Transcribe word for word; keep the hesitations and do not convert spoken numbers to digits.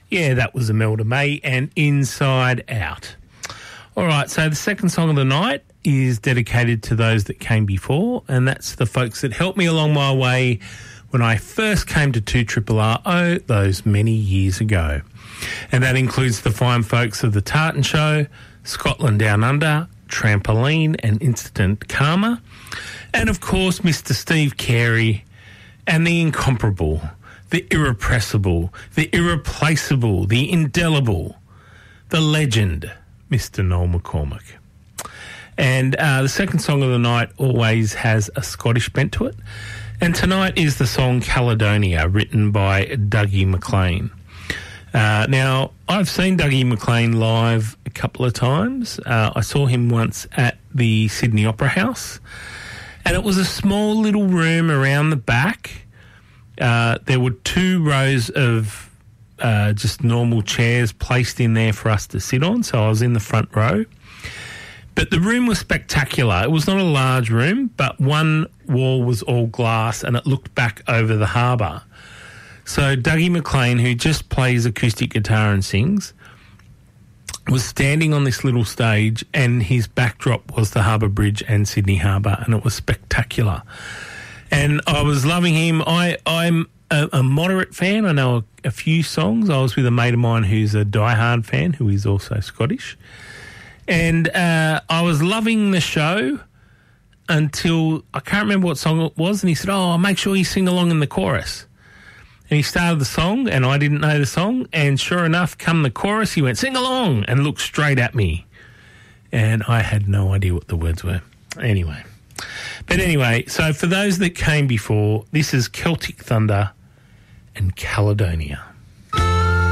Yeah, that was Imelda May and Inside Out. All right, so the second song of the night is dedicated to those that came before, and that's the folks that helped me along my way when I first came to two R R O those many years ago. And that includes the fine folks of The Tartan Show, Scotland Down Under, Trampoline and Instant Karma, and of course Mister Steve Carey and the incomparable, the irrepressible, the irreplaceable, the indelible, the legend, Mister Noel McCormack. And uh, the second song of the night always has a Scottish bent to it. And tonight is the song Caledonia, written by Dougie MacLean. Uh, now, I've seen Dougie MacLean live a couple of times. Uh, I saw him once at the Sydney Opera House, and it was a small little room around the back. Uh, there were two rows of uh, just normal chairs placed in there for us to sit on, so I was in the front row. But the room was spectacular. It was not a large room, but one wall was all glass and it looked back over the harbour. So Dougie MacLean, who just plays acoustic guitar and sings, was standing on this little stage and his backdrop was the Harbour Bridge and Sydney Harbour, and it was spectacular. And I was loving him. I, I'm a, a moderate fan. I know a, a few songs. I was with a mate of mine who's a diehard fan, who is also Scottish. And uh, I was loving the show until I can't remember what song it was. And he said, oh, make sure you sing along in the chorus. And he started the song and I didn't know the song. And sure enough, come the chorus, he went, sing along, and looked straight at me. And I had no idea what the words were. Anyway. But anyway, so for those that came before, this is Celtic Thunder and Caledonia.